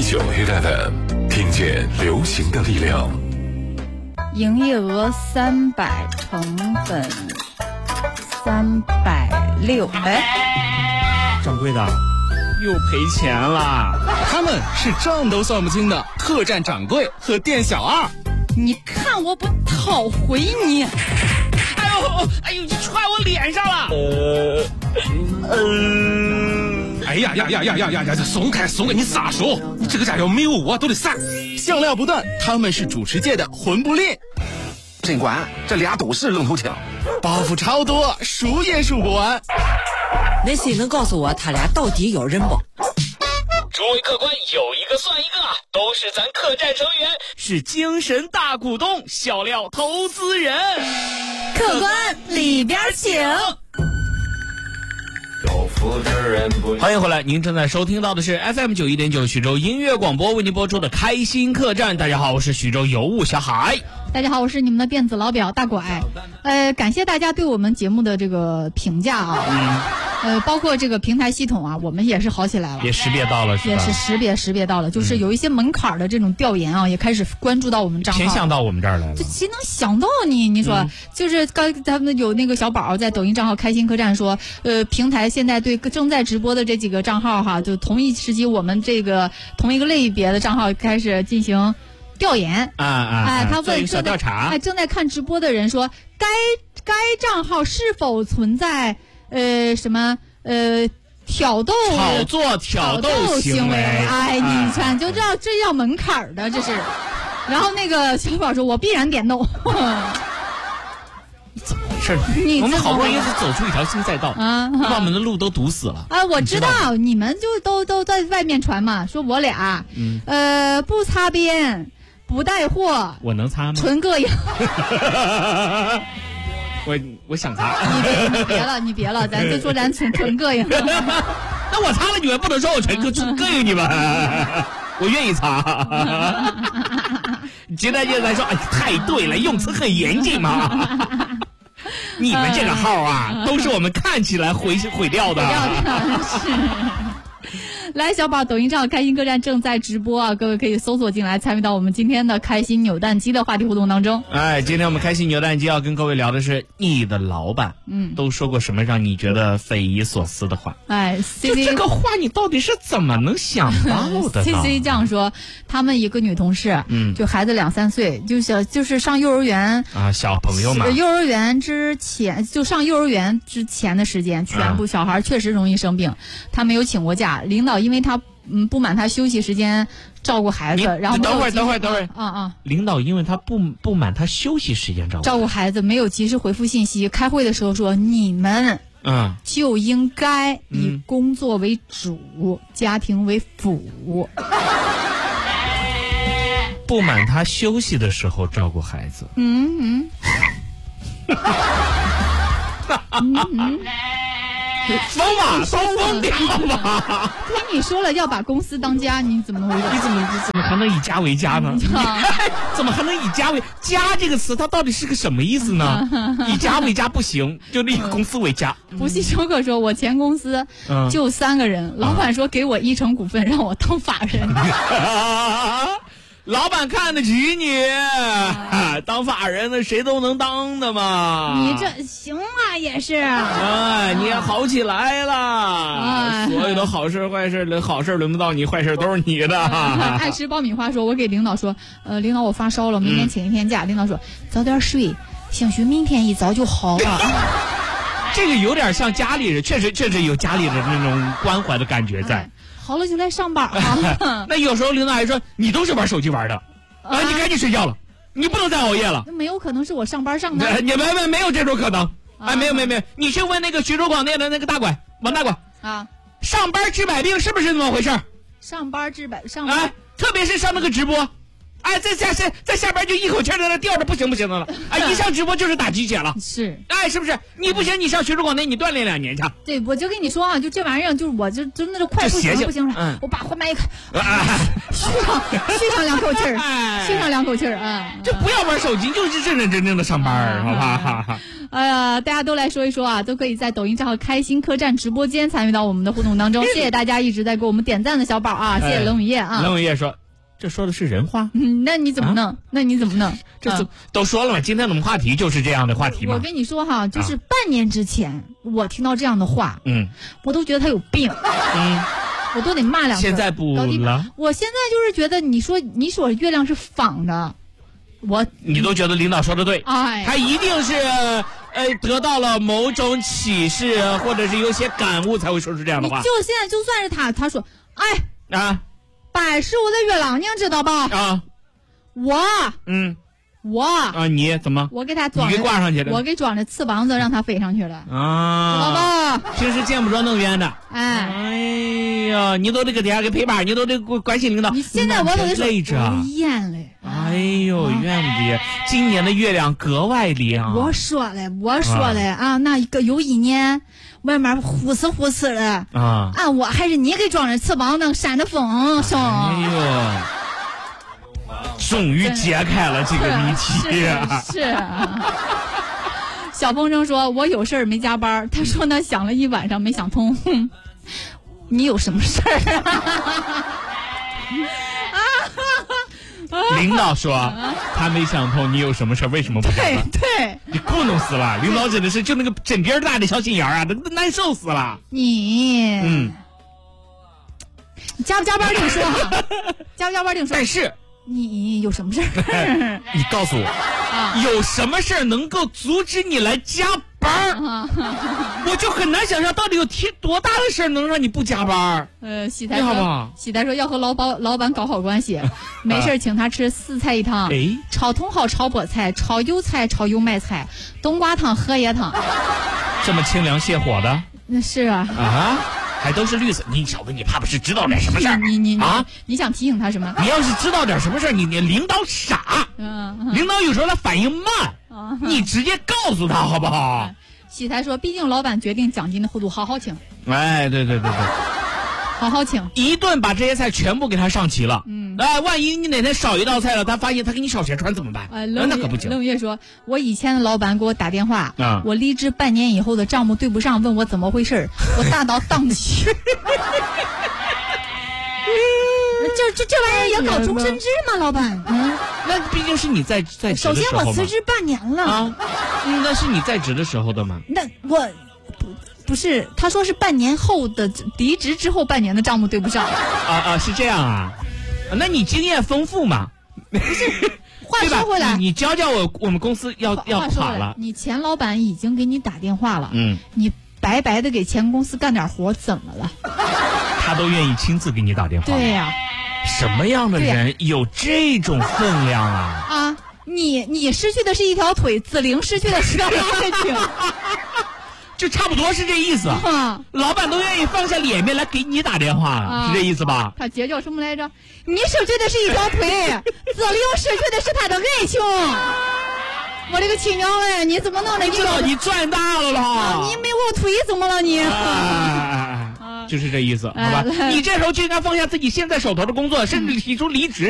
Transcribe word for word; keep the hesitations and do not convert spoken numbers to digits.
九 Hit F M， 听见流行的力量。 营业额三百，成本三百六。哎， 掌柜的， 又赔钱了。他们是账都算不清的客栈掌柜和店小二。 你看我不讨回你！ 哎呦，哎呦，你踹我脸上了！呃，呃，哎呀呀呀呀呀呀呀！松开松开，你撒手！这个家要没有我都得散。笑料不断，他们是主持界的魂不吝。 尽管这俩都是愣头青， 包袱超多，数也数不完。 那谁能告诉我他俩到底有人不？ 诸位客官，有一个算一个，都是咱客栈成员， 是精神大股东，笑料投资人。 客官里边请。 欢迎回来，您正在收听到的是 F M 九一点九徐州音乐广播为您播出的开心客栈。大家好，我是徐州尤物小海。 大家好，我是你们的电子老表大拐。呃，感谢大家对我们节目的这个评价啊。嗯。呃，包括这个平台系统啊，我们也是好起来了， 也识别到了，是吧？ 也是识别识别到了，就是有一些门槛的这种调研啊，也开始关注到我们账号， 偏向到我们这儿来了。 这谁能想到你？你说，嗯、就是刚咱们有那个小宝在抖音账号开心客栈说，呃，平台现在对正在直播的这几个账号哈，就同一时期我们这个同一个类别的账号开始进行调研啊啊！ 哎，他问小调查， 哎，正在看直播的人说，该该账号是否存在呃什么？呃，挑逗、 炒作、挑逗行为， 哎，你看就知道这要门槛的，这是。然后那个小宝说：“我必然点动。” 怎么回事？我们好不容易是走出一条新赛道啊，把我们的路都堵死了啊！我知道，你们就都都在外面传嘛，说我俩，嗯、呃，不擦边，不带货， 我能擦吗？ 纯膈应。 我我想擦， 你别你别了，你别了，咱就说咱纯纯膈应。 那我擦了，你们不能说我纯纯膈应你们，我愿意擦。接待接待说，哎，太对了，用词很严谨嘛。你们这个号啊，都是我们看起来毁毁掉的。 毁掉的是。来，小宝抖音账开心客栈正在直播啊，各位可以搜索进来参与到我们今天的开心扭蛋机的话题互动当中。 哎，今天我们开心扭蛋机要跟各位聊的是你的老板，嗯，都说过什么让你觉得匪夷所思的话？哎，就这个话你到底是怎么能想到的呢 ？C C 这样说，他们一个女同事，嗯，就孩子两三岁，就小就是上幼儿园啊，小朋友嘛， 幼儿园之前就上幼儿园之前的时间，全部小孩确实容易生病，他没有请过假，领导因为他嗯不满他休息时间照顾孩子，然后等会儿等会儿等会儿啊啊！ 领导因为他不不满他休息时间照顾照顾孩子，没有及时回复信息，开会的时候说你们嗯就应该以工作为主，嗯、家庭为辅。 不满他休息的时候照顾孩子。嗯嗯。嗯嗯疯吧，都疯掉吧！ 听你说了要把公司当家，你怎么能回事？ 你怎么你怎么还能以家为家呢？怎么还能以家为家这个词？它到底是个什么意思呢？以家为家不行，就以公司为家。 不系休克说，我前公司就三个人，嗯、老板说给我一成股份，让我当法人。 老板看得起你，啊、当法人的谁都能当的嘛。 你这行啊，也是。 哎，你也好起来了。哎，所有的好事坏事，好事轮不到你，坏事都是你的。 爱吃爆米花说，我给领导说，呃，领导我发烧了，明天请一天假。嗯、领导说早点睡，兴许明天一早就好了。 这个有点像家里人，确实确实有家里人那种关怀的感觉在。哎好了就来上班啊！ 那有时候领导还说你都是玩手机玩的，啊，你赶紧睡觉了，你不能再熬夜了。 没有可能是我上班上的， 你没没没有这种可能，啊、哎，没有没有没有，你去问那个徐州广电的那个大拐王大拐啊，上班治百病是不是这么回事？ 上班治百上班， 哎，特别是上那个直播， 哎，在下在在下边就一口气在那吊着，不行不行的了。哎，一上直播就是打鸡血了。 是， 哎，是不是？你不行，你上学术广电，你锻炼两年去。 对，我就跟你说啊，就这玩意儿，就是我就真的是快不行了不行了，嗯、我把话麦一开，续上续上两口气儿，哎、续上两口气儿啊！ 就不要玩手机，就是认认真真的上班，啊、好吧？ 哎呀，大家都来说一说啊，都可以在抖音账号开心客栈直播间参与到我们的互动当中。谢谢大家一直在给我们点赞的小宝啊，谢谢冷雨夜啊。 冷雨夜说。这说的是人话， 嗯，那你怎么弄？啊、那你怎么弄？ 这都、啊、都说了嘛，今天我们话题就是这样的话题嘛。 我跟你说哈，就是半年之前，啊、我听到这样的话，嗯，我都觉得他有病，嗯，我都得骂两句。 现在不了， 我现在就是觉得，你说你说月亮是仿的，我你都觉得领导说的对，哎，他一定是呃得到了某种启示，或者是有些感悟才会说出这样的话。 就现在就算是他，他说，哎啊。 百十五的月亮，您知道吧？啊，我，嗯，我啊，你怎么？ 我给他装， 你给挂上去了， 我给装着翅膀子，让他飞上去了啊，知道吧？ 平时见不着能源的， 哎， 哎呀，你都得给底下给陪伴，你都得关心领导。 你现在我都得累着， 厌嘞。 哎呦，怨的，今年的月亮格外亮。 我说了，我说了啊，那一个有一年。外面呼哧呼哧的啊啊！我还是你给装着翅膀能扇着风上。 哎呦，终于解开了这个谜题啊！是。是啊、小风筝说：“我有事儿没加班。”他说呢，想了一晚上没想通。哼，你有什么事儿啊？ 领导说他没想通，你有什么事为什么不加班？ 对对， 你糊弄死了！领导真的是就那个针鼻大的小心眼啊，都难受死了。 你嗯，你加不加班另说哈，加不加班另说。 但是你有什么事儿？ 你告诉我，啊、有什么事儿能够阻止你来加班？啊、我就很难想象到底有提多大的事儿能让你不加班。 呃，喜台说，喜台说要和老板老板搞好关系，没事请他吃四菜一汤，哎、炒茼蒿、炒菠菜、炒油菜、炒油麦菜、冬瓜汤、荷叶汤， 这么清凉泻火的？ 那是啊。 啊。还都是绿色，你小子，你怕不是知道点什么事儿？ 你你啊， 你想提醒他什么？ 你要是知道点什么事儿，你你领导傻，嗯，嗯领导有时候他反应慢，嗯、你直接告诉他好不好？嗯、 喜台说，毕竟老板决定奖金的厚度，好好请。 哎，对对对对， 好好请， 一顿把这些菜全部给他上齐了。嗯，哎，万一你哪天少一道菜了，他发现他给你少钱穿怎么办？ 呃， 那可不行。 冷月说，我以前的老板给我打电话，啊、我离职半年以后的账目对不上，问我怎么回事，我大到当起。这这这玩意儿也搞终身制吗，老板？ 嗯，那毕竟是你在在职的时候嘛。 首先我辞职半年了啊，嗯，那是你在职的时候的吗？ 那我。不是，他说是半年后的离职之后半年的账目对不上。 啊啊，是这样啊，那你经验丰富嘛？ 不是，话说回来， 你, 你教教我，我们公司要要垮了。 你前老板已经给你打电话了，嗯，你白白的给前公司干点活，怎么了？ 他都愿意亲自给你打电话。 对呀、啊， 什么样的人有这种分量啊？ 啊，你你失去的是一条腿，子玲失去的是条爱情。 就差不多是这意思，啊、老板都愿意放下脸面来给你打电话，啊、是这意思吧？ 他姐叫什么来着？你失去的是一条腿，子玲失去的是他的爱情。我这个亲娘哎，你怎么弄的？ 你知道你赚大了啦、啊！ 你没我腿怎么了你？ 啊、就是这意思，好吧？你这时候就应该放下自己现在手头的工作，甚至提出离职。